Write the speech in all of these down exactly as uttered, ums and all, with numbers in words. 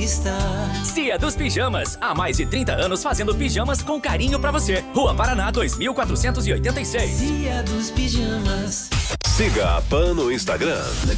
está. Cia dos Pijamas, há mais de trinta anos fazendo pijamas com carinho pra você. Rua Paraná dois mil quatrocentos e oitenta e seis. Cia dos Pijamas. Siga a Pan no Instagram.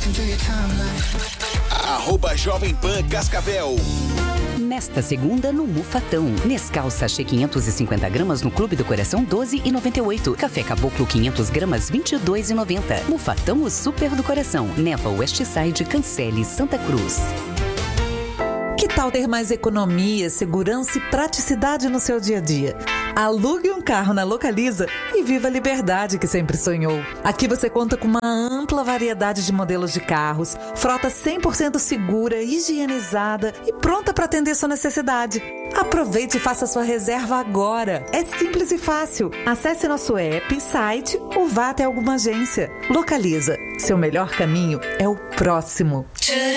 Arroba Jovem Pan Cascavel. Nesta segunda, no Mufatão. Nescau sachê quinhentos e cinquenta gramas no Clube do Coração doze e noventa e oito. Café Caboclo quinhentos gramas vinte e dois e noventa. Mufatão, o super do coração. Neva Westside, Cancele, Santa Cruz. Que tal ter mais economia, segurança e praticidade no seu dia a dia? Alugue um carro na Localiza e viva a liberdade que sempre sonhou. Aqui você conta com uma ampla variedade de modelos de carros, frota cem por cento segura, higienizada e pronta para atender sua necessidade. Aproveite e faça sua reserva agora. É simples e fácil. Acesse nosso app, site ou vá até alguma agência. Localiza. Seu melhor caminho é o próximo.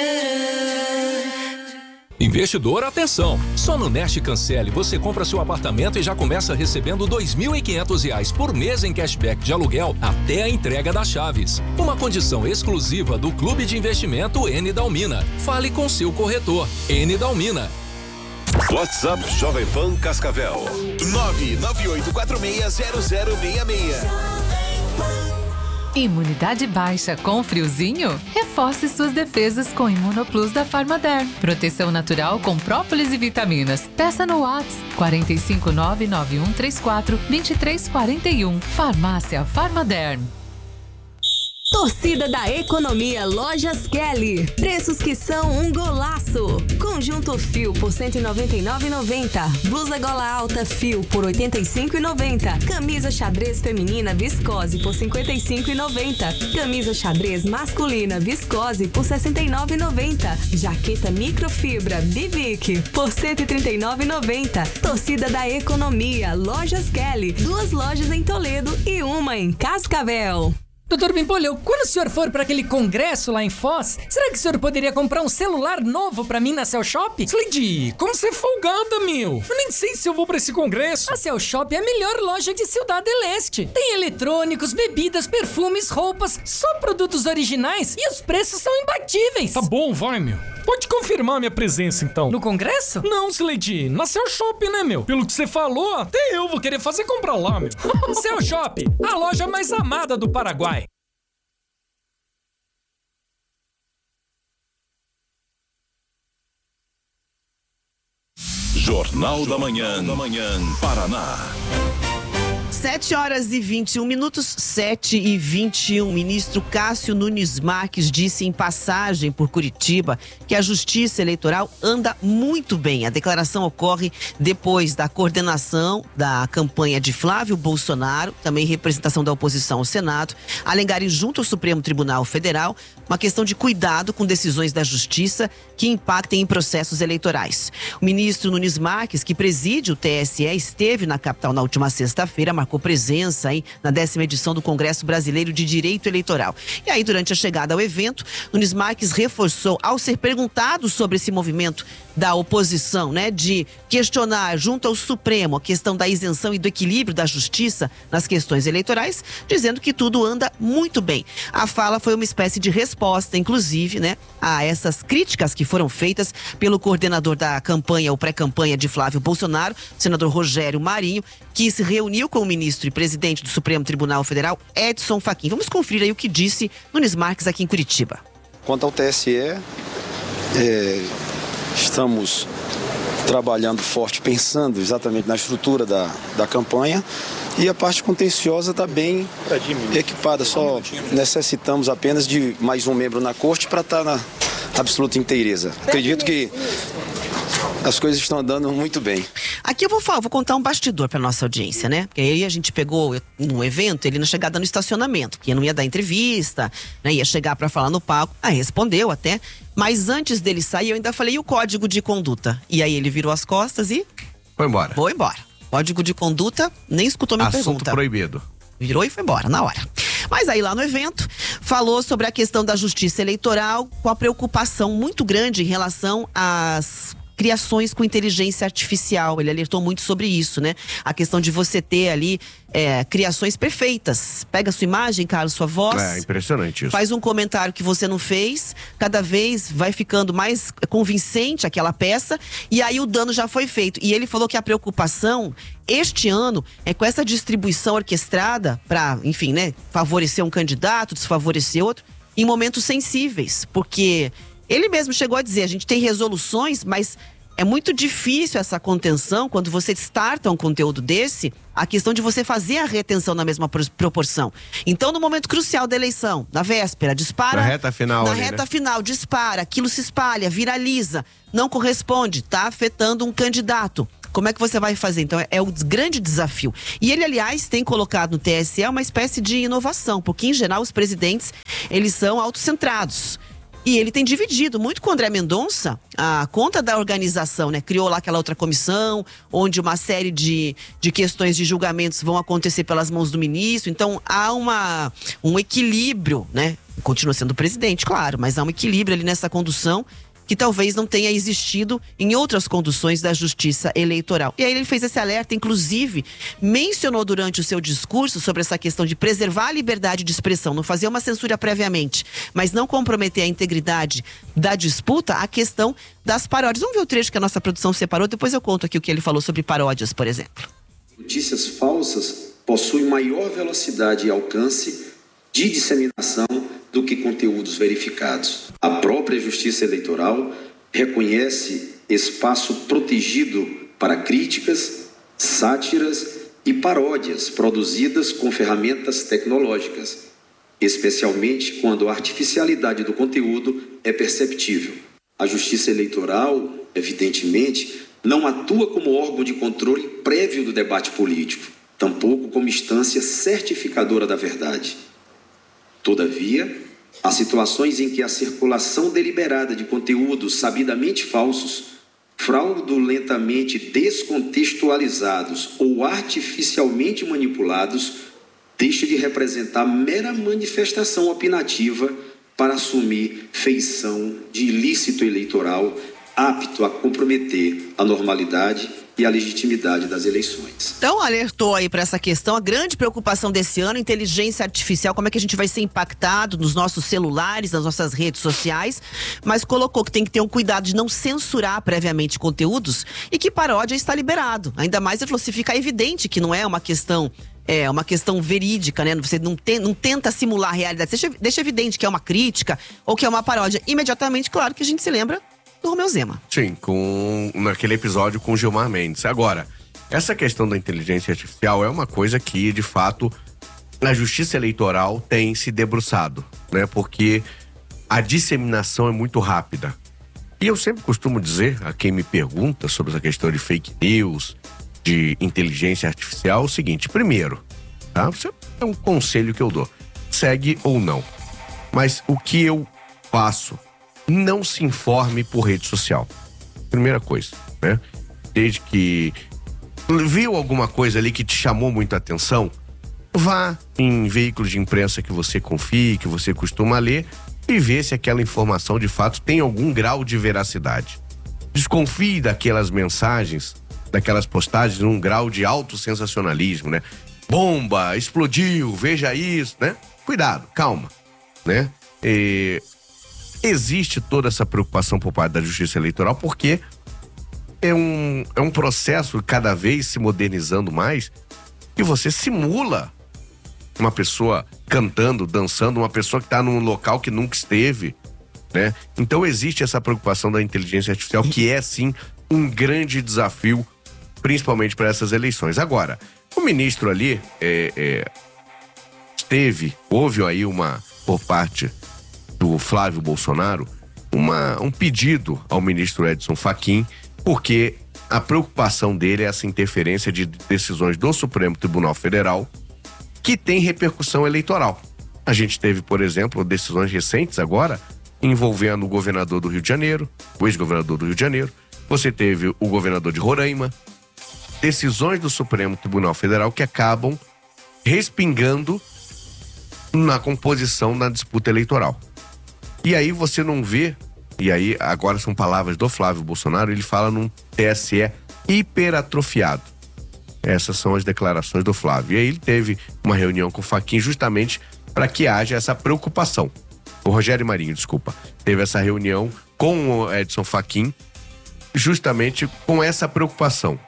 Investidor, atenção! Só no Neste Cancele você compra seu apartamento e já começa recebendo dois mil e quinhentos reais por mês em cashback de aluguel até a entrega das chaves. Uma condição exclusiva do Clube de Investimento N Dalmina. Fale com seu corretor. N Dalmina. WhatsApp Jovem Pan Cascavel. nove nove oito quatro seis zero zero seis seis. Imunidade baixa com friozinho? Reforce suas defesas com Imunoplus da Farmaderm. Proteção natural com própolis e vitaminas. Peça no WhatsApp quatro cinco nove nove um três quatro dois três quatro um. Farmácia Farmaderm. Torcida da Economia Lojas Kelly. Preços que são um golaço. Conjunto fio por cento e noventa e nove reais e noventa centavos. Blusa gola alta fio por oitenta e cinco reais e noventa centavos. Camisa xadrez feminina viscose por cinquenta e cinco reais e noventa centavos. Camisa xadrez masculina viscose por sessenta e nove reais e noventa centavos. Jaqueta microfibra Bivic por cento e trinta e nove reais e noventa centavos. Torcida da Economia Lojas Kelly. Duas lojas em Toledo e uma em Cascavel. Doutor Pimpolho, quando o senhor for para aquele congresso lá em Foz, será que o senhor poderia comprar um celular novo para mim na Cell Shop? Slidy, como você é folgada, meu! Eu nem sei se eu vou para esse congresso. A Cell Shop é a melhor loja de Ciudad del Este. Tem eletrônicos, bebidas, perfumes, roupas, só produtos originais e os preços são imbatíveis. Tá bom, vai, meu. Pode confirmar minha presença, então. No congresso? Não, Slidy, na Cell Shop, né, meu? Pelo que você falou, até eu vou querer fazer comprar lá, meu. Cell Shop, a loja mais amada do Paraguai. Jornal da Manhã, da Manhã, Paraná. sete horas e vinte e um minutos, sete e vinte e um. Ministro Cássio Nunes Marques disse em passagem por Curitiba que a Justiça Eleitoral anda muito bem. A declaração ocorre depois da coordenação da campanha de Flávio Bolsonaro, também representação da oposição ao Senado, alegarem junto ao Supremo Tribunal Federal uma questão de cuidado com decisões da Justiça que impactem em processos eleitorais. O ministro Nunes Marques, que preside o T S E, esteve na capital na última sexta-feira, marcou presença aí na décima edição do Congresso Brasileiro de Direito Eleitoral. E aí, durante a chegada ao evento, Nunes Marques reforçou, ao ser perguntado sobre esse movimento da oposição, né, de questionar junto ao Supremo a questão da isenção e do equilíbrio da justiça nas questões eleitorais, dizendo que tudo anda muito bem. A fala foi uma espécie de resposta, inclusive, né, a essas críticas que foram feitas pelo coordenador da campanha, ou pré-campanha de Flávio Bolsonaro, o senador Rogério Marinho, que se reuniu com o ministro e presidente do Supremo Tribunal Federal, Edson Fachin. Vamos conferir aí o que disse Nunes Marques aqui em Curitiba. Quanto ao T S E, é, estamos trabalhando forte, pensando exatamente na estrutura da, da campanha, e a parte contenciosa está bem equipada, só necessitamos apenas de mais um membro na corte para estar na absoluta inteireza. Acredito que as coisas estão andando muito bem. Aqui eu vou falar, vou contar um bastidor para nossa audiência, né? Porque aí a gente pegou num evento, ele na chegada no estacionamento, que não ia dar entrevista, né? Ia chegar para falar no palco. Ah, respondeu até. Mas antes dele sair, eu ainda falei, e o código de conduta? E aí ele virou as costas e... Foi embora. Foi embora. Código de conduta, nem escutou minha Assunto pergunta. Assunto proibido. Virou e foi embora, na hora. Mas aí lá no evento, falou sobre a questão da justiça eleitoral, com a preocupação muito grande em relação às criações com inteligência artificial. Ele alertou muito sobre isso, né? A questão de você ter ali é, criações perfeitas. Pega a sua imagem, Carlos, sua voz. É impressionante isso. Faz um comentário que você não fez, cada vez vai ficando mais convincente aquela peça, e aí o dano já foi feito. E ele falou que a preocupação este ano é com essa distribuição orquestrada para, enfim, né, favorecer um candidato, desfavorecer outro, em momentos sensíveis, porque ele mesmo chegou a dizer, a gente tem resoluções, mas é muito difícil essa contenção quando você starta um conteúdo desse, a questão de você fazer a retenção na mesma proporção. Então, no momento crucial da eleição, na véspera, dispara. Na reta final. Na ali, reta né? final, dispara, aquilo se espalha, viraliza, não corresponde, tá afetando um candidato. Como é que você vai fazer? Então, é, é o grande desafio. E ele, aliás, tem colocado no T S E uma espécie de inovação, porque, em geral, os presidentes, eles são autocentrados. E ele tem dividido muito com o André Mendonça a conta da organização, né? Criou lá aquela outra comissão, onde uma série de, de questões de julgamentos vão acontecer pelas mãos do ministro. Então, há uma, um equilíbrio, né? Continua sendo presidente, claro, mas há um equilíbrio ali nessa condução que talvez não tenha existido em outras conduções da justiça eleitoral. E aí ele fez esse alerta, inclusive mencionou durante o seu discurso sobre essa questão de preservar a liberdade de expressão, não fazer uma censura previamente, mas não comprometer a integridade da disputa, a questão das paródias. Vamos ver o trecho que a nossa produção separou, depois eu conto aqui o que ele falou sobre paródias, por exemplo. Notícias falsas possuem maior velocidade e alcance de disseminação do que conteúdos verificados. A própria Justiça Eleitoral reconhece espaço protegido para críticas, sátiras e paródias produzidas com ferramentas tecnológicas, especialmente quando a artificialidade do conteúdo é perceptível. A Justiça Eleitoral, evidentemente, não atua como órgão de controle prévio do debate político, tampouco como instância certificadora da verdade. Todavia, há situações em que a circulação deliberada de conteúdos sabidamente falsos, fraudulentamente descontextualizados ou artificialmente manipulados, deixa de representar mera manifestação opinativa para assumir feição de ilícito eleitoral apto a comprometer a normalidade e a legitimidade das eleições. Então, alertou aí para essa questão, a grande preocupação desse ano, inteligência artificial, como é que a gente vai ser impactado nos nossos celulares, nas nossas redes sociais, mas colocou que tem que ter um cuidado de não censurar previamente conteúdos e que paródia está liberado. Ainda mais, ele falou, se ficar evidente que não é uma questão É uma questão verídica, né? Você não, tem, não tenta simular a realidade, deixa, deixa evidente que é uma crítica ou que é uma paródia. Imediatamente, claro que a gente se lembra do Romeu Zema. Sim, com, naquele episódio com Gilmar Mendes. Agora, essa questão da inteligência artificial é uma coisa que, de fato, a Justiça Eleitoral tem se debruçado, né? Porque a disseminação é muito rápida. E eu sempre costumo dizer a quem me pergunta sobre essa questão de fake news, de inteligência artificial, o seguinte: primeiro, tá? Isso é um conselho que eu dou. Segue ou não. Mas o que eu faço? Não se informe por rede social. Primeira coisa, né? Desde que viu alguma coisa ali que te chamou muito a atenção, vá em veículos de imprensa que você confie, que você costuma ler, e vê se aquela informação de fato tem algum grau de veracidade. Desconfie daquelas mensagens, daquelas postagens num grau de alto sensacionalismo, né? Bomba, explodiu, veja isso, né? Cuidado, calma, né? E existe toda essa preocupação por parte da Justiça Eleitoral porque é um, é um processo cada vez se modernizando mais e você simula uma pessoa cantando, dançando, uma pessoa que está num local que nunca esteve, né? Então existe essa preocupação da inteligência artificial que é sim um grande desafio, principalmente para essas eleições. Agora, o ministro ali é, é, teve, houve aí uma, por parte do Flávio Bolsonaro, uma, um pedido ao ministro Edson Fachin, porque a preocupação dele é essa interferência de decisões do Supremo Tribunal Federal que tem repercussão eleitoral. A gente teve, por exemplo, decisões recentes agora envolvendo o governador do Rio de Janeiro, o ex-governador do Rio de Janeiro, você teve o governador de Roraima, decisões do Supremo Tribunal Federal que acabam respingando na composição da disputa eleitoral. E aí você não vê e aí agora são palavras do Flávio Bolsonaro, ele fala num T S E hiperatrofiado. Essas são as declarações do Flávio. E aí ele teve uma reunião com o Fachin justamente para que haja essa preocupação. O Rogério Marinho, desculpa, teve essa reunião com o Edson Fachin justamente com essa preocupação.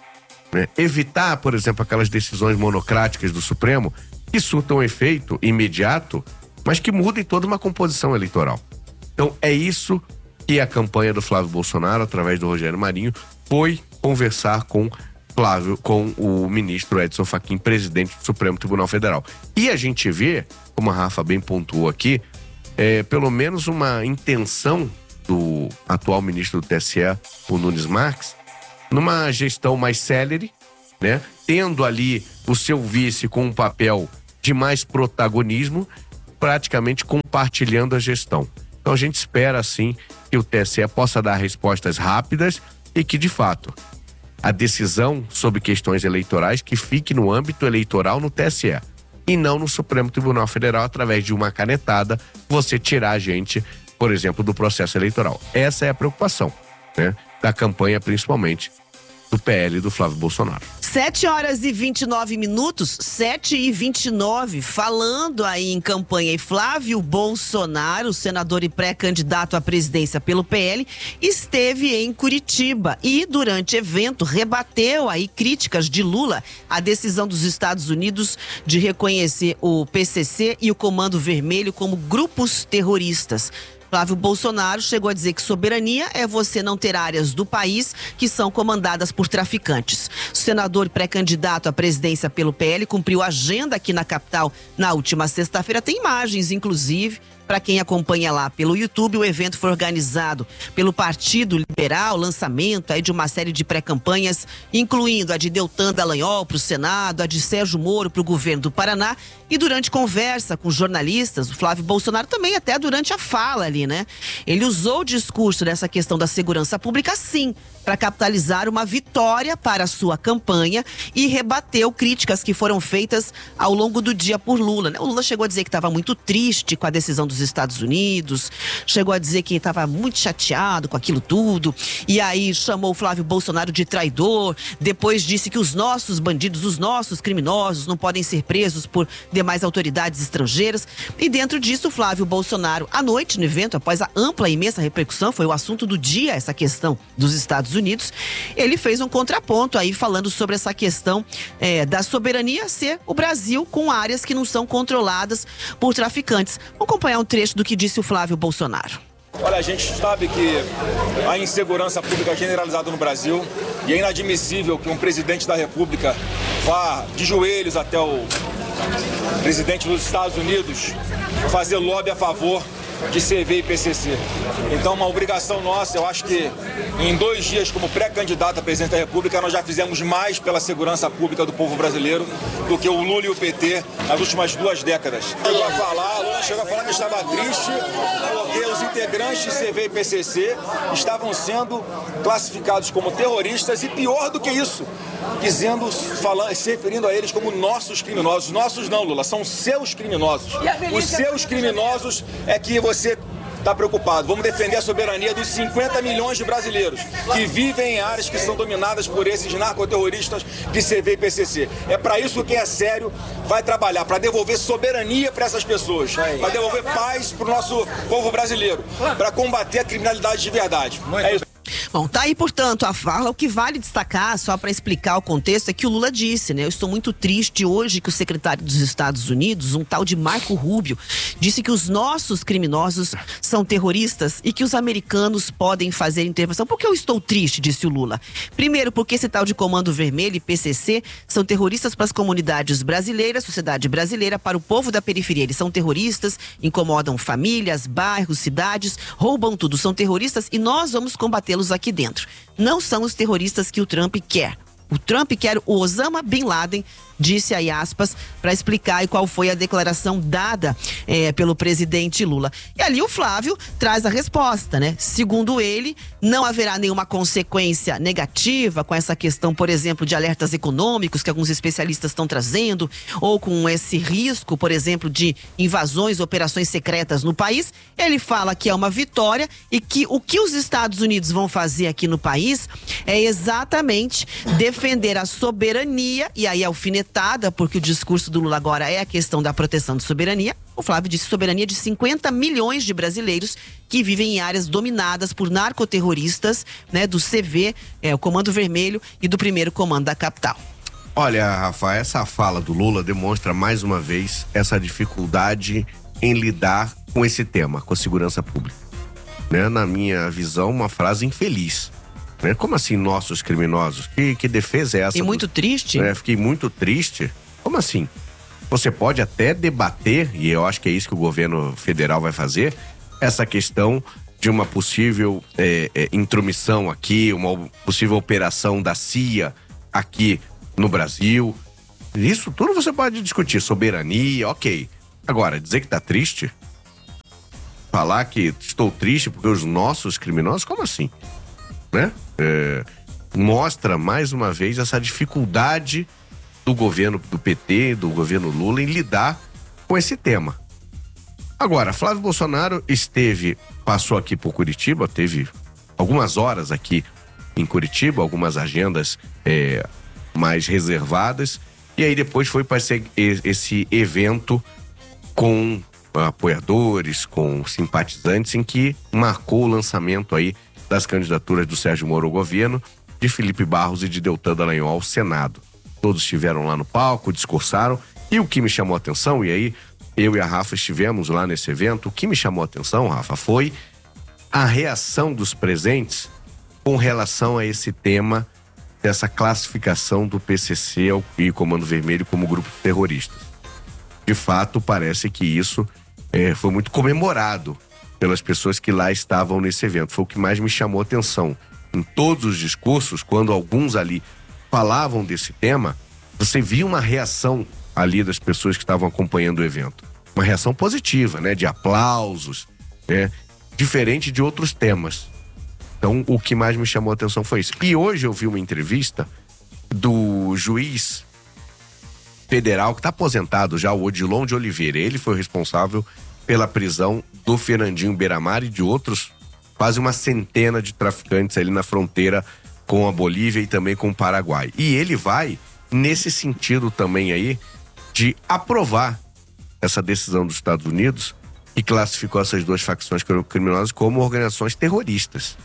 Né? Evitar, por exemplo, aquelas decisões monocráticas do Supremo que surtam efeito imediato, mas que mudem toda uma composição eleitoral. Então é isso que a campanha do Flávio Bolsonaro, através do Rogério Marinho, foi conversar com Flávio, com o ministro Edson Fachin, presidente do Supremo Tribunal Federal. E a gente vê, como a Rafa bem pontuou aqui, é, pelo menos uma intenção do atual ministro do T S E, o Nunes Marques, numa gestão mais célere, né? Tendo ali o seu vice com um papel de mais protagonismo, praticamente compartilhando a gestão. Então a gente espera, assim, que o T S E possa dar respostas rápidas e que, de fato, a decisão sobre questões eleitorais que fique no âmbito eleitoral no T S E e não no Supremo Tribunal Federal, através de uma canetada, você tirar a gente, por exemplo, do processo eleitoral. Essa é a preocupação, né? Da campanha, principalmente, do P L do Flávio Bolsonaro. sete horas e vinte e nove minutos, sete e vinte e nove, falando aí em campanha, e Flávio Bolsonaro, senador e pré-candidato à presidência pelo P L, esteve em Curitiba e durante evento rebateu aí críticas de Lula à decisão dos Estados Unidos de reconhecer o P C C e o Comando Vermelho como grupos terroristas. Flávio Bolsonaro chegou a dizer que soberania é você não ter áreas do país que são comandadas por traficantes. O senador pré-candidato à presidência pelo P L cumpriu agenda aqui na capital na última sexta-feira. Tem imagens, inclusive, para quem acompanha lá pelo YouTube. O evento foi organizado pelo Partido Liberal, lançamento aí de uma série de pré-campanhas, incluindo a de Deltan Dallagnol para o Senado, a de Sérgio Moro para o governo do Paraná. E durante conversa com jornalistas, o Flávio Bolsonaro também, até durante a fala ali, né? Ele usou o discurso dessa questão da segurança pública, sim, para capitalizar uma vitória para a sua campanha e rebateu críticas que foram feitas ao longo do dia por Lula, né? O Lula chegou a dizer que estava muito triste com a decisão dos Estados Unidos, chegou a dizer que estava muito chateado com aquilo tudo, e aí chamou o Flávio Bolsonaro de traidor, depois disse que os nossos bandidos, os nossos criminosos não podem ser presos por demais autoridades estrangeiras. E dentro disso, Flávio Bolsonaro, à noite no evento, após a ampla e imensa repercussão, foi o assunto do dia, essa questão dos Estados Unidos, ele fez um contraponto aí falando sobre essa questão é, da soberania ser o Brasil com áreas que não são controladas por traficantes. Vamos acompanhar um trecho do que disse o Flávio Bolsonaro. Olha, a gente sabe que a insegurança pública é generalizada no Brasil e é inadmissível que um presidente da República vá de joelhos até o presidente dos Estados Unidos fazer lobby a favor de C V e P C C. Então, uma obrigação nossa, eu acho que em dois dias como pré-candidato a presidente da República, nós já fizemos mais pela segurança pública do povo brasileiro do que o Lula e o P T nas últimas duas décadas. Chegou a falar, Lula chegou a falar que estava triste porque os integrantes de C V e P C C estavam sendo classificados como terroristas e pior do que isso, dizendo, falando, se referindo a eles como nossos criminosos. Nossos não, Lula, são seus criminosos. Os seus criminosos é que você está preocupado. Vamos defender a soberania dos cinquenta milhões de brasileiros que vivem em áreas que são dominadas por esses narcoterroristas de C V e P C C. É para isso que quem é sério vai trabalhar, para devolver soberania para essas pessoas, para devolver paz para o nosso povo brasileiro, para combater a criminalidade de verdade. É isso. Bom, tá aí, portanto, a fala. O que vale destacar, só para explicar o contexto, é que o Lula disse, né? Eu estou muito triste hoje que o secretário dos Estados Unidos, um tal de Marco Rubio, disse que os nossos criminosos são terroristas e que os americanos podem fazer intervenção. Por que eu estou triste, disse o Lula? Primeiro, porque esse tal de Comando Vermelho e P C C são terroristas para as comunidades brasileiras, sociedade brasileira, para o povo da periferia. Eles são terroristas, incomodam famílias, bairros, cidades, roubam tudo. São terroristas e nós vamos combatê-los aqui dentro. Não são os terroristas que o Trump quer. O Trump quer o Osama Bin Laden, disse aí aspas, para explicar aí qual foi a declaração dada é, pelo presidente Lula. E ali o Flávio traz a resposta, né? Segundo ele, não haverá nenhuma consequência negativa com essa questão, por exemplo, de alertas econômicos que alguns especialistas estão trazendo, ou com esse risco, por exemplo, de invasões, operações secretas no país. Ele fala que é uma vitória e que o que os Estados Unidos vão fazer aqui no país é exatamente defender a soberania, e aí alfinetar, porque o discurso do Lula agora é a questão da proteção de soberania. O Flávio disse soberania de cinquenta milhões de brasileiros que vivem em áreas dominadas por narcoterroristas, né, do C V, é, o Comando Vermelho e do primeiro Comando da capital. Olha, Rafa, essa fala do Lula demonstra mais uma vez essa dificuldade em lidar com esse tema, com a segurança pública. Né? Na minha visão, uma frase infeliz. Né? Como assim, nossos criminosos? Que, que defesa é essa? E muito triste. Né? Fiquei muito triste. Como assim? Você pode até debater, e eu acho que é isso que o governo federal vai fazer, essa questão de uma possível é, é, intromissão aqui, uma possível operação da C I A aqui no Brasil. Isso tudo você pode discutir. Soberania, ok. Agora, dizer que tá triste? Falar que estou triste porque os nossos criminosos, como assim? Né? É, mostra mais uma vez essa dificuldade do governo do P T, do governo Lula em lidar com esse tema. Agora, Flávio Bolsonaro esteve, passou aqui por Curitiba, teve algumas horas aqui em Curitiba, algumas agendas é, mais reservadas, e aí depois foi para esse, esse evento com apoiadores, com simpatizantes, em que marcou o lançamento aí das candidaturas do Sérgio Moro ao governo, de Felipe Barros e de Deltan Dallagnol ao Senado. Todos estiveram lá no palco, discursaram, e o que me chamou a atenção, e aí eu e a Rafa estivemos lá nesse evento, o que me chamou a atenção, Rafa, foi a reação dos presentes com relação a esse tema dessa classificação do P C C e Comando Vermelho como grupos terroristas. De fato, parece que isso é, foi muito comemorado pelas pessoas que lá estavam nesse evento. Foi o que mais me chamou a atenção. Em todos os discursos, quando alguns ali falavam desse tema, você via uma reação ali das pessoas que estavam acompanhando o evento. Uma reação positiva, né? De aplausos, né? Diferente de outros temas. Então, o que mais me chamou a atenção foi isso. E hoje eu vi uma entrevista do juiz federal que está aposentado já, o Odilon de Oliveira. Ele foi responsável pela prisão do Fernandinho Beiramar e de outros, quase uma centena de traficantes ali na fronteira com a Bolívia e também com o Paraguai. E ele vai nesse sentido também aí de aprovar essa decisão dos Estados Unidos que classificou essas duas facções criminosas como organizações terroristas.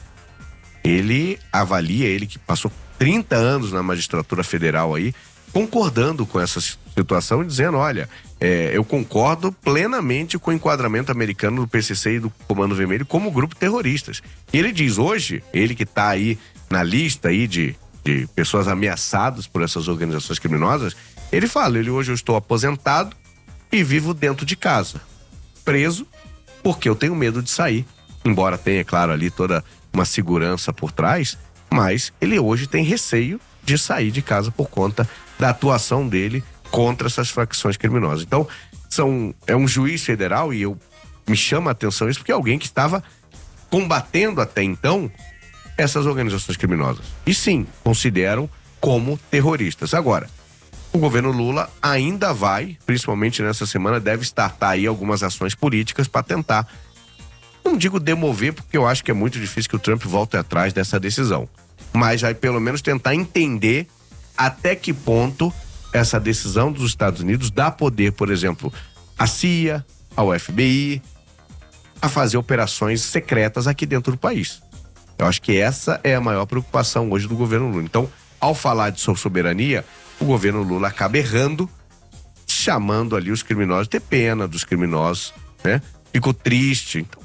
Ele avalia, ele que passou trinta anos na magistratura federal aí, concordando com essa situação e dizendo, olha, é, eu concordo plenamente com o enquadramento americano do P C C e do Comando Vermelho como grupo terroristas. E ele diz hoje, ele que está aí na lista aí de, de pessoas ameaçadas por essas organizações criminosas, ele fala, ele hoje eu estou aposentado e vivo dentro de casa, preso, porque eu tenho medo de sair. Embora tenha, claro, ali toda uma segurança por trás, mas ele hoje tem receio de sair de casa por conta da atuação dele contra essas facções criminosas. Então, são, é um juiz federal e eu me chama a atenção isso porque é alguém que estava combatendo até então essas organizações criminosas. E sim, consideram como terroristas. Agora, o governo Lula ainda vai, principalmente nessa semana, deve startar aí algumas ações políticas para tentar, não digo demover, porque eu acho que é muito difícil que o Trump volte atrás dessa decisão, mas vai pelo menos tentar entender até que ponto essa decisão dos Estados Unidos dá poder, por exemplo, à C I A, ao F B I, a fazer operações secretas aqui dentro do país. Eu acho que essa é a maior preocupação hoje do governo Lula. Então, ao falar de sua soberania, o governo Lula acaba errando, chamando ali os criminosos, ter pena dos criminosos, né? Ficou triste. Então,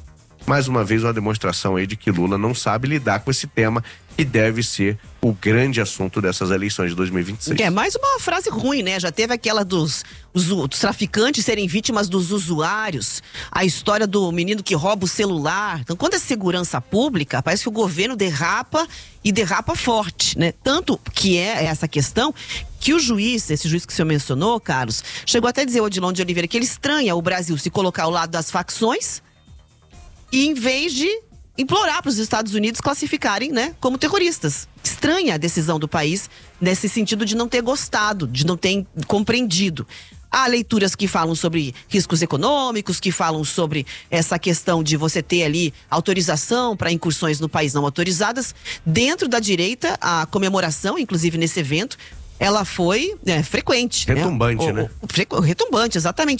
mais uma vez uma demonstração aí de que Lula não sabe lidar com esse tema que deve ser o grande assunto dessas eleições de dois mil e vinte e seis. É mais uma frase ruim, né? Já teve aquela dos, os, dos traficantes serem vítimas dos usuários, a história do menino que rouba o celular. Então, quando é segurança pública, parece que o governo derrapa e derrapa forte, né? Tanto que é essa questão que o juiz, esse juiz que o senhor mencionou, Carlos, chegou até a dizer, Odilon de Oliveira, que ele estranha o Brasil se colocar ao lado das facções e em vez de implorar para os Estados Unidos classificarem, né, como terroristas. Estranha a decisão do país nesse sentido de não ter gostado, de não ter compreendido. Há leituras que falam sobre riscos econômicos, que falam sobre essa questão de você ter ali autorização para incursões no país não autorizadas. Dentro da direita, a comemoração, inclusive nesse evento, ela foi é, frequente. Retumbante, né? O, né? O, retumbante, exatamente.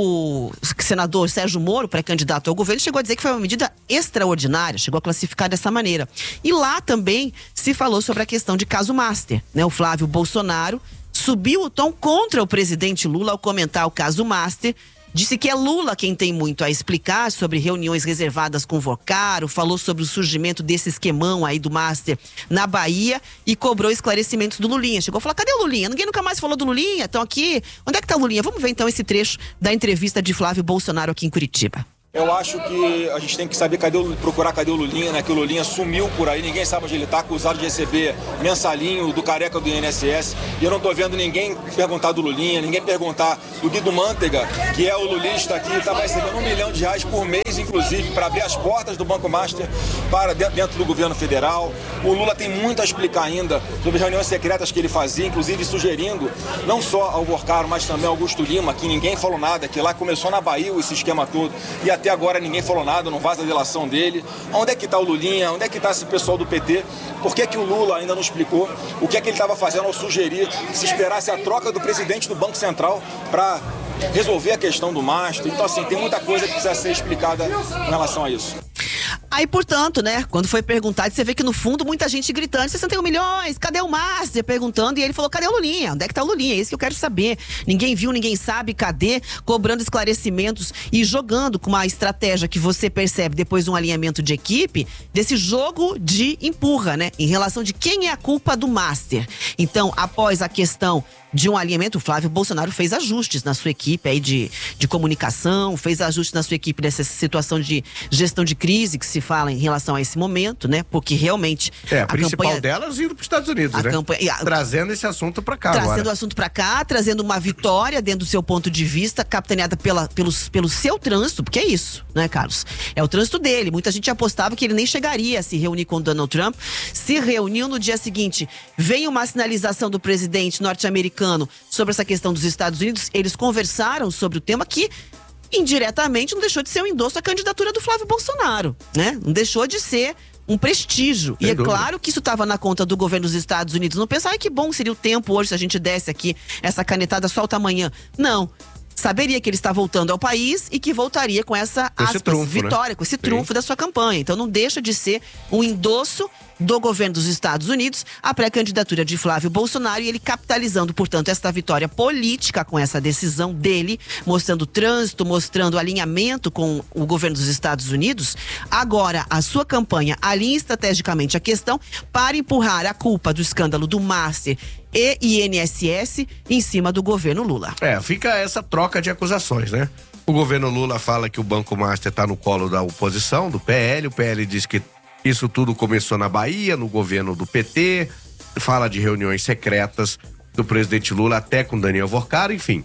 O senador Sérgio Moro, pré-candidato ao governo, chegou a dizer que foi uma medida extraordinária, chegou a classificar dessa maneira. E lá também se falou sobre a questão de caso Master, né? O Flávio Bolsonaro subiu o tom contra o presidente Lula ao comentar o caso Master. Disse que é Lula quem tem muito a explicar sobre reuniões reservadas com o Vocaro, falou sobre o surgimento desse esquemão aí do Master na Bahia e cobrou esclarecimentos do Lulinha. Chegou a falar, cadê o Lulinha? Ninguém nunca mais falou do Lulinha, estão aqui. Onde é que tá o Lulinha? Vamos ver então esse trecho da entrevista de Flávio Bolsonaro aqui em Curitiba. Eu acho que a gente tem que saber cadê o, procurar cadê o Lulinha, né? Que o Lulinha sumiu por aí, ninguém sabe onde ele tá, acusado de receber mensalinho do careca do I N S S. E eu não tô vendo ninguém perguntar do Lulinha, ninguém perguntar do Guido Mantega, que é o lulista aqui, estava recebendo um milhão de reais por mês, inclusive, para abrir as portas do Banco Master para dentro do governo federal. O Lula tem muito a explicar ainda sobre reuniões secretas que ele fazia, inclusive sugerindo não só ao Vocaro, mas também ao Augusto Lima, que ninguém falou nada, que lá começou na Bahia esse esquema todo, e até agora ninguém falou nada, não vaza a delação dele. Onde é que está o Lulinha? Onde é que está esse pessoal do P T? Por que que o Lula ainda não explicou o que é que ele estava fazendo ao sugerir que se esperasse a troca do presidente do Banco Central para resolver a questão do Master? Então, assim, tem muita coisa que precisa ser explicada em relação a isso. Aí, portanto, né, quando foi perguntado, você vê que no fundo muita gente gritando, sessenta e um milhões, cadê o Master? Perguntando, e ele falou, cadê o Lulinha? Onde é que tá o Lulinha? É isso que eu quero saber. Ninguém viu, ninguém sabe, cadê? Cobrando esclarecimentos e jogando com uma estratégia que você percebe depois de um alinhamento de equipe, desse jogo de empurra, né? Em relação de quem é a culpa do Master. Então, após a questão de um alinhamento, o Flávio Bolsonaro fez ajustes na sua equipe aí de, de comunicação, fez ajustes na sua equipe nessa situação de gestão de crise que se fala em relação a esse momento, né? Porque realmente É, a, a principal campanha, delas indo para os Estados Unidos, a né? campanha, a, trazendo esse assunto para cá Trazendo agora. o assunto para cá, trazendo uma vitória dentro do seu ponto de vista, capitaneada pela, pelos, pelo seu trânsito, porque é isso, né, Carlos? É o trânsito dele. Muita gente apostava que ele nem chegaria a se reunir com o Donald Trump. Se reuniu no dia seguinte. Vem uma sinalização do presidente norte-americano sobre essa questão dos Estados Unidos. Eles conversaram sobre o tema que, indiretamente, não deixou de ser um endosso à candidatura do Flávio Bolsonaro, né? Não deixou de ser um prestígio. Sem e é dúvida. claro que isso estava na conta do governo dos Estados Unidos. Não pensar, ai, que bom seria o tempo hoje se a gente desse aqui essa canetada solta amanhã. Não. Saberia que ele está voltando ao país e que voltaria com essa Esse aspas, trunfo, vitória, né? com esse Sim. trunfo da sua campanha. Então não deixa de ser um endosso do governo dos Estados Unidos à pré-candidatura de Flávio Bolsonaro, e ele capitalizando, portanto, esta vitória política com essa decisão dele, mostrando trânsito, mostrando alinhamento com o governo dos Estados Unidos. Agora, a sua campanha alinha estrategicamente a questão para empurrar a culpa do escândalo do Master e I N S S em cima do governo Lula. É, fica essa troca de acusações, né? O governo Lula fala que o Banco Master está no colo da oposição, do P L. O P L diz que isso tudo começou na Bahia, no governo do P T. Fala de reuniões secretas do presidente Lula até com Daniel Vocaro, enfim.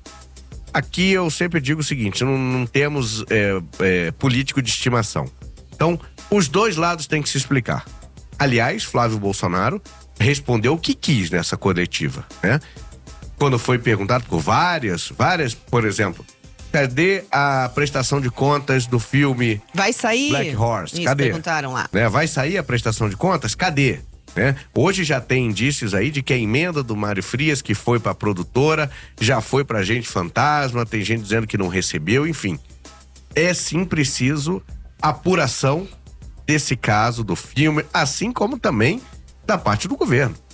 Aqui eu sempre digo o seguinte, não, não temos é, é, político de estimação. Então, os dois lados têm que se explicar. Aliás, Flávio Bolsonaro respondeu o que quis nessa coletiva, né? Quando foi perguntado por várias, várias, por exemplo, cadê a prestação de contas do filme Vai sair? Black Horse? Isso, Cadê? perguntaram lá. Né? Vai sair a prestação de contas? Cadê? Né? Hoje já tem indícios aí de que a emenda do Mário Frias, que foi pra produtora, já foi pra gente fantasma, tem gente dizendo que não recebeu, enfim. É sim preciso apuração desse caso, do filme, assim como também da parte do governo.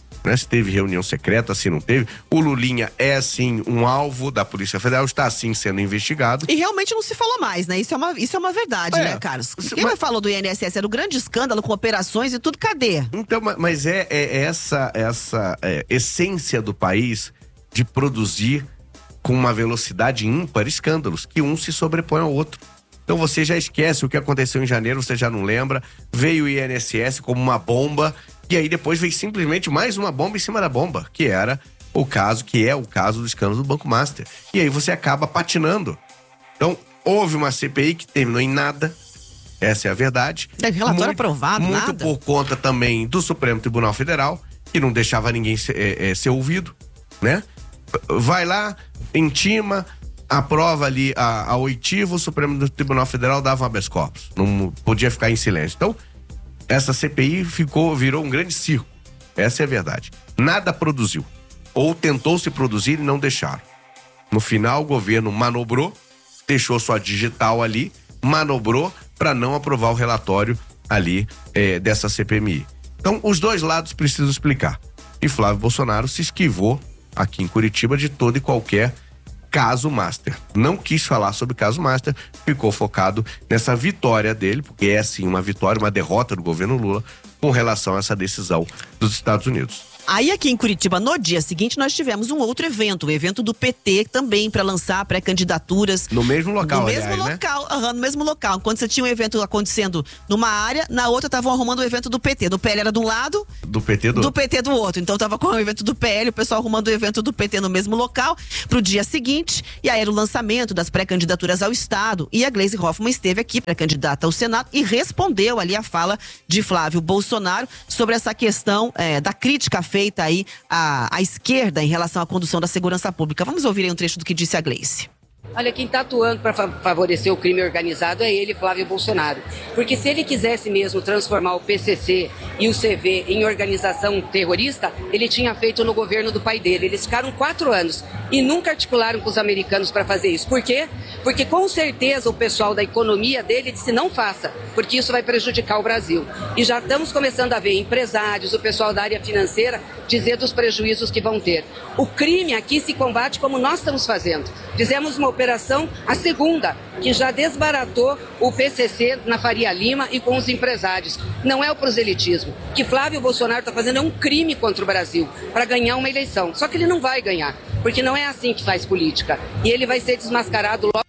né? Se teve reunião secreta, se não teve. O Lulinha é, sim, um alvo da Polícia Federal, está, sim, sendo investigado. E realmente não se falou mais, né? Isso é uma, isso é uma verdade, é, né, Carlos? Quem mas... falou do I N S S era um grande escândalo com operações e tudo, cadê? Então, mas é, é essa, essa é, essência do país de produzir com uma velocidade ímpar escândalos, que um se sobrepõe ao outro. Então você já esquece o que aconteceu em janeiro, você já não lembra, veio o I N S S como uma bomba, e aí depois veio simplesmente mais uma bomba em cima da bomba, que era o caso, que é o caso do escândalo do Banco Master. E aí você acaba patinando. Então, houve uma C P I que terminou em nada, essa é a verdade. É relatório muito, aprovado, muito nada. por conta também do Supremo Tribunal Federal, que não deixava ninguém ser, é, é, ser ouvido, né? Vai lá, intima, aprova ali a, a oitiva, o Supremo Tribunal Federal dava um habeas corpus. Não podia ficar em silêncio. Então, essa C P I ficou, virou um grande circo. Essa é a verdade. Nada produziu. Ou tentou se produzir e não deixaram. No final, o governo manobrou, deixou sua digital ali, manobrou para não aprovar o relatório ali é, dessa C P M I. Então, os dois lados precisam explicar. E Flávio Bolsonaro se esquivou aqui em Curitiba de todo e qualquer caso Master. Não quis falar sobre caso Master, ficou focado nessa vitória dele, porque é sim uma vitória, uma derrota do governo Lula com relação a essa decisão dos Estados Unidos. Aí aqui em Curitiba, no dia seguinte, nós tivemos um outro evento, o evento do P T também, para lançar pré-candidaturas. No mesmo local, No mesmo aliás, local, né? uhum, no mesmo local. Quando você tinha um evento acontecendo numa área, na outra estavam arrumando o evento do P T. Do P L era de um lado, do P T do, do P T do outro. Então tava com o evento do P L, o pessoal arrumando o evento do P T no mesmo local, pro dia seguinte. E aí era o lançamento das pré-candidaturas ao Estado. E a Gleisi Hoffmann esteve aqui, pré-candidata ao Senado, e respondeu ali a fala de Flávio Bolsonaro sobre essa questão é, da crítica feita aí à, à esquerda em relação à condução da segurança pública. Vamos ouvir aí um trecho do que disse a Gleisi. Olha, quem está atuando para favorecer o crime organizado é ele, Flávio Bolsonaro. Porque se ele quisesse mesmo transformar o P C C e o C V em organização terrorista, ele tinha feito no governo do pai dele. Eles ficaram quatro anos e nunca articularam com os americanos para fazer isso. Por quê? Porque com certeza o pessoal da economia dele disse não faça, porque isso vai prejudicar o Brasil. E já estamos começando a ver empresários, o pessoal da área financeira dizer dos prejuízos que vão ter. O crime aqui se combate como nós estamos fazendo. Fizemos uma operação, a segunda, que já desbaratou o P C C na Faria Lima e com os empresários. Não é o proselitismo. O que Flávio Bolsonaro está fazendo é um crime contra o Brasil, para ganhar uma eleição. Só que ele não vai ganhar, porque não é assim que faz política. E ele vai ser desmascarado logo.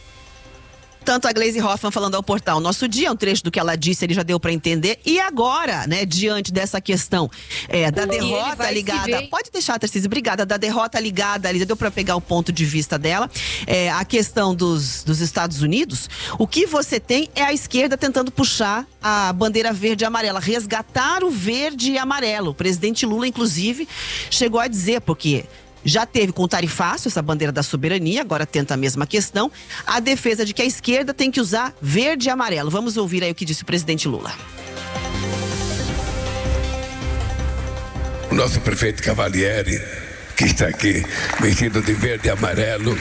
Tanto a Gleisi Hoffmann falando ao portal Nosso Dia, um trecho do que ela disse, ele já deu para entender. E agora, né, diante dessa questão é, da derrota ligada... Pode deixar, Tarcísio, obrigada. Da derrota ligada, ali, deu para pegar o ponto de vista dela. É, a questão dos, dos Estados Unidos, o que você tem é a esquerda tentando puxar a bandeira verde e amarela, resgatar o verde e amarelo. O presidente Lula, inclusive, chegou a dizer, porque... já teve com o tarifácio essa bandeira da soberania, agora tenta a mesma questão. A defesa de que a esquerda tem que usar verde e amarelo. Vamos ouvir aí o que disse o presidente Lula. O nosso prefeito Cavalieri, que está aqui, vestido de verde e amarelo.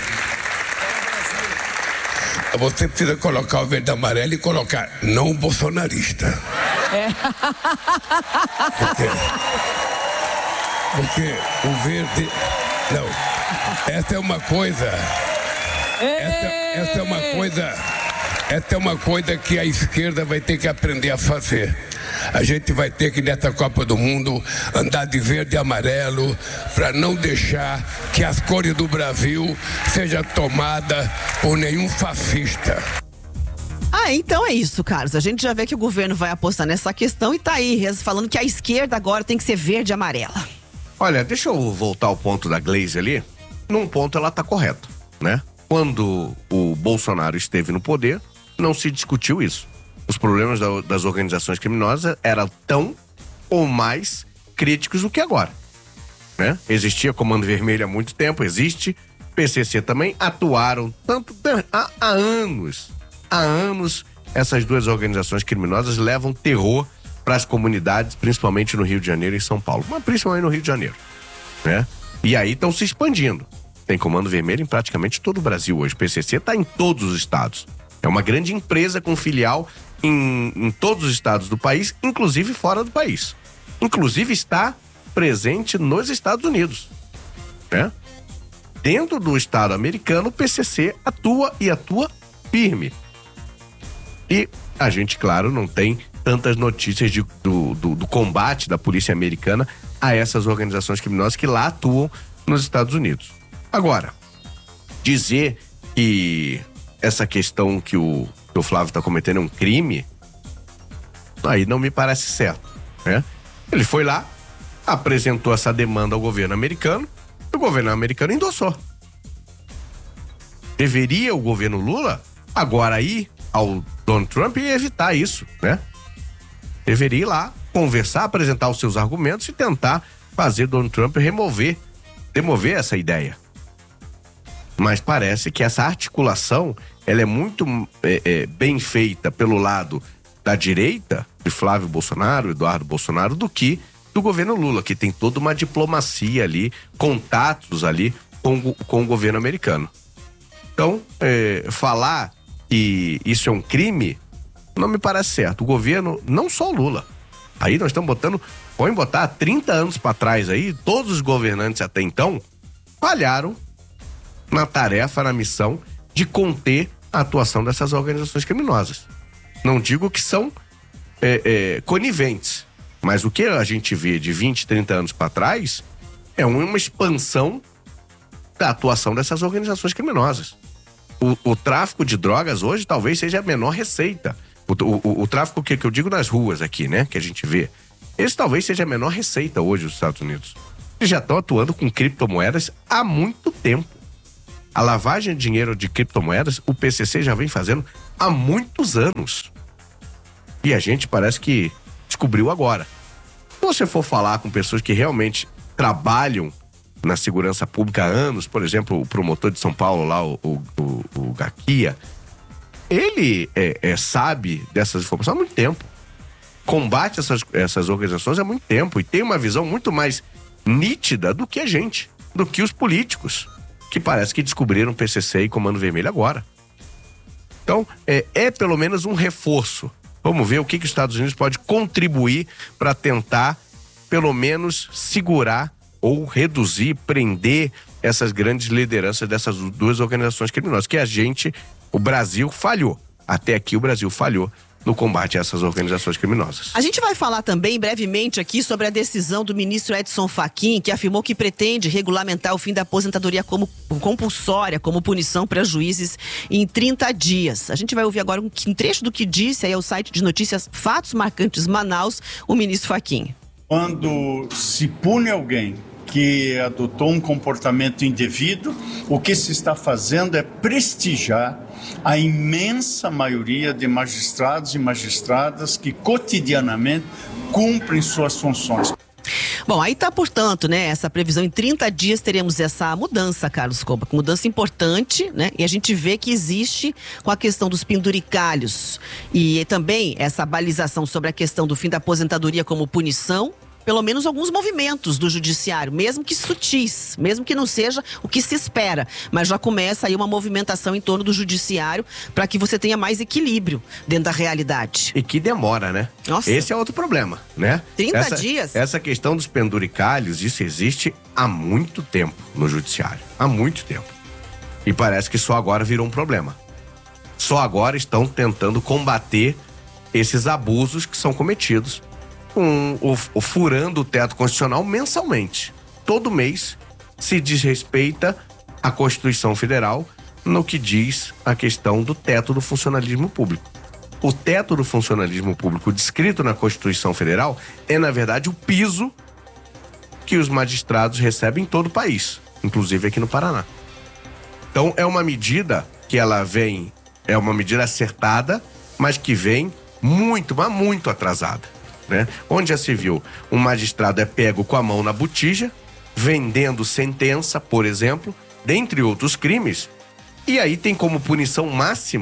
Você precisa colocar o verde e amarelo e colocar não bolsonarista. É. Porque, porque o verde... Não, essa é uma coisa, essa, essa é uma coisa, essa é uma coisa que a esquerda vai ter que aprender a fazer. A gente vai ter que, nessa Copa do Mundo, andar de verde e amarelo para não deixar que as cores do Brasil sejam tomadas por nenhum fascista. Ah, então é isso, Carlos. A gente já vê que o governo vai apostar nessa questão e tá aí, falando que a esquerda agora tem que ser verde e amarela. Olha, deixa eu voltar ao ponto da Gleisi ali. Num ponto ela tá correta, né? Quando o Bolsonaro esteve no poder, não se discutiu isso. Os problemas da, das organizações criminosas eram tão ou mais críticos do que agora, né? Existia Comando Vermelho há muito tempo, existe. P C C também atuaram tanto há, há anos. Há anos essas duas organizações criminosas levam terror para as comunidades, principalmente no Rio de Janeiro e em São Paulo, mas principalmente no Rio de Janeiro, né? E aí estão se expandindo. Tem Comando Vermelho em praticamente todo o Brasil hoje. O P C C está em todos os estados. É uma grande empresa com filial em, em todos os estados do país, inclusive fora do país. Inclusive está presente nos Estados Unidos, né? Dentro do Estado americano, o P C C atua e atua firme. E a gente, claro, não tem tantas notícias de, do, do, do combate da polícia americana a essas organizações criminosas que lá atuam nos Estados Unidos. Agora, dizer que essa questão que o, que o Flávio está cometendo é um crime, aí não me parece certo, né? Ele foi lá, apresentou essa demanda ao governo americano, e o governo americano endossou. Deveria o governo Lula agora ir ao Donald Trump e evitar isso, né? Deveria ir lá, conversar, apresentar os seus argumentos e tentar fazer Donald Trump remover, demover essa ideia. Mas parece que essa articulação, ela é muito é, é, bem feita pelo lado da direita, de Flávio Bolsonaro, Eduardo Bolsonaro, do que do governo Lula, que tem toda uma diplomacia ali, contatos ali com, com o governo americano. Então, é, falar que isso é um crime, não me parece certo. O governo, não só o Lula, aí nós estamos botando, podem botar há trinta anos para trás aí, todos os governantes até então falharam na tarefa, na missão de conter a atuação dessas organizações criminosas. Não digo que são é, é, coniventes, mas o que a gente vê de vinte, trinta anos para trás é uma expansão da atuação dessas organizações criminosas. O, o tráfico de drogas hoje talvez seja a menor receita. O, o, o tráfico que, que eu digo nas ruas aqui, né? Que a gente vê. Esse talvez seja a menor receita hoje dos Estados Unidos. Eles já estão atuando com criptomoedas há muito tempo. A lavagem de dinheiro de criptomoedas, o P C C já vem fazendo há muitos anos. E a gente parece que descobriu agora. Se você for falar com pessoas que realmente trabalham na segurança pública há anos, por exemplo, o promotor de São Paulo lá, o, o, o, o Gaquia, ele é, é, sabe dessas informações há muito tempo. Combate essas, essas organizações há muito tempo e tem uma visão muito mais nítida do que a gente, do que os políticos, que parece que descobriram P C C e Comando Vermelho agora. Então, é, é pelo menos um reforço. Vamos ver o que, que os Estados Unidos pode contribuir para tentar, pelo menos, segurar ou reduzir, prender essas grandes lideranças dessas duas organizações criminosas, que a gente, o Brasil falhou. Até aqui o Brasil falhou no combate a essas organizações criminosas. A gente vai falar também brevemente aqui sobre a decisão do ministro Edson Fachin, que afirmou que pretende regulamentar o fim da aposentadoria como compulsória, como punição para juízes em trinta dias. A gente vai ouvir agora um trecho do que disse aí ao site de notícias Fatos Marcantes Manaus, o ministro Fachin. Quando se pune alguém que adotou um comportamento indevido, o que se está fazendo é prestigiar a imensa maioria de magistrados e magistradas que cotidianamente cumprem suas funções. Bom, aí tá, portanto, né, essa previsão em trinta dias teremos essa mudança, Carlos Coba, mudança importante, né? E a gente vê que existe com a questão dos penduricalhos e também essa balização sobre a questão do fim da aposentadoria como punição, pelo menos alguns movimentos do judiciário, mesmo que sutis, mesmo que não seja o que se espera, mas já começa aí uma movimentação em torno do judiciário para que você tenha mais equilíbrio dentro da realidade. E que demora, né? Nossa. Esse é outro problema, né? trinta essa, dias? Essa questão dos penduricalhos, isso existe há muito tempo no judiciário, há muito tempo. E parece que só agora virou um problema. Só agora estão tentando combater esses abusos que são cometidos com o, o furando o teto constitucional mensalmente. Todo mês se desrespeita a Constituição Federal no que diz a questão do teto do funcionalismo público. O teto do funcionalismo público descrito na Constituição Federal é, na verdade, o piso que os magistrados recebem em todo o país, inclusive aqui no Paraná. Então, é uma medida que ela vem, é uma medida acertada, mas que vem muito, mas muito atrasada. Né? Onde já se viu, um magistrado é pego com a mão na botija, vendendo sentença, por exemplo, dentre outros crimes, e aí tem como punição máxima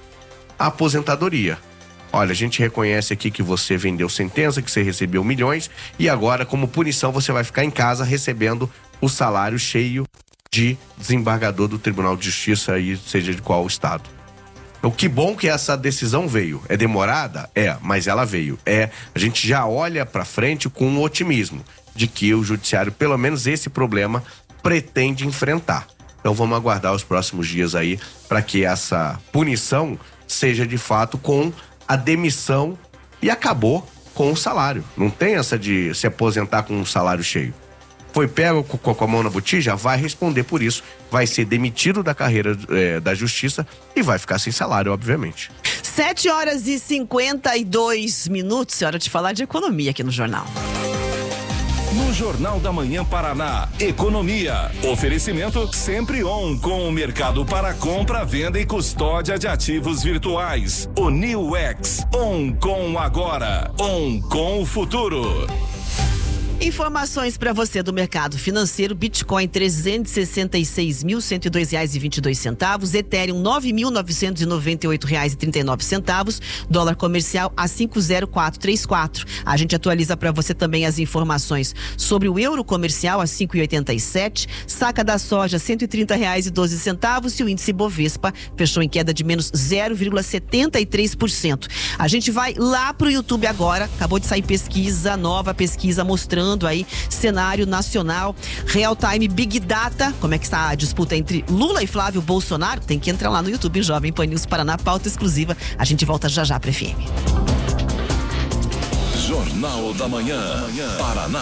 a aposentadoria. Olha, a gente reconhece aqui que você vendeu sentença, que você recebeu milhões, e agora, como punição, você vai ficar em casa recebendo o salário cheio de desembargador do Tribunal de Justiça, aí, seja de qual estado. O que bom que essa decisão veio. É demorada? É, mas ela veio. É, a gente já olha para frente com um otimismo de que o judiciário, pelo menos esse problema, pretende enfrentar. Então vamos aguardar os próximos dias aí para que essa punição seja de fato com a demissão e acabou com o salário. Não tem essa de se aposentar com um salário cheio. Foi pego com a mão na botija, vai responder por isso, vai ser demitido da carreira é, da justiça e vai ficar sem salário, obviamente. sete horas e cinquenta e dois minutos, é hora de falar de economia aqui no Jornal. No Jornal da Manhã Paraná, economia. Oferecimento sempre on com o mercado para compra, venda e custódia de ativos virtuais. O New X, on com agora, on com o futuro. Informações para você do mercado financeiro: Bitcoin trezentos e sessenta e seis mil, cento e dois reais e vinte e dois centavos, Ethereum nove mil novecentos e noventa e oito reais e trinta e nove centavos, dólar comercial a cinco zero quatro três quatro. A gente atualiza para você também as informações sobre o euro comercial a cinco e oitenta e sete, saca da soja cento e trinta reais e doze centavos e o índice Bovespa fechou em queda de menos zero vírgula setenta e três por cento. A gente vai lá pro YouTube agora, acabou de sair pesquisa, nova pesquisa mostrando aí cenário nacional, real time Big Data, como é que está a disputa entre Lula e Flávio Bolsonaro. Tem que entrar lá no YouTube, Jovem Pan News Paraná, pauta exclusiva. A gente volta já já para F M. Jornal da Manhã, Paraná.